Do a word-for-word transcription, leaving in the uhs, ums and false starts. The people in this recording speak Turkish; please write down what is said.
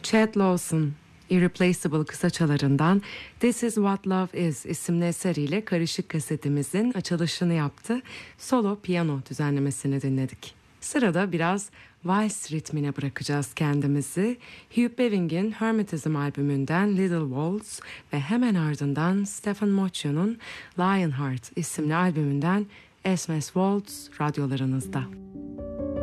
Chad Lawson, Irreplaceable kısaçalarından This Is What Love Is isimli eseriyle karışık kasetimizin açılışını yaptı. Solo piyano düzenlemesini dinledik. Sırada biraz vals ritmine bırakacağız kendimizi. Hugh Beving'in Hermetism albümünden Little Waltz ve hemen ardından Stephen Mochio'nun Lionheart isimli albümünden Esmes Waltz radyolarınızda.